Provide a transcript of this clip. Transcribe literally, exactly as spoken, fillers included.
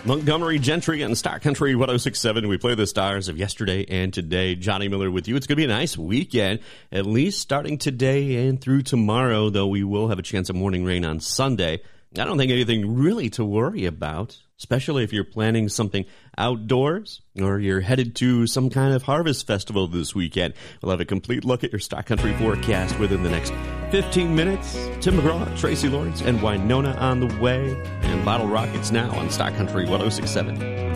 Montgomery Gentry and Star Country one oh six point seven. We play the stars of yesterday and today. Johnny Miller with you. It's going to be a nice weekend, at least starting today and through tomorrow, though we will have a chance of morning rain on Sunday. I don't think anything really to worry about, especially if you're planning something outdoors or you're headed to some kind of harvest festival this weekend. We'll have a complete look at your Star Country forecast within the next fifteen minutes. Tim McGraw, Tracy Lawrence, and Winona on the way. And Bottle Rockets now on Star Country one oh six point seven.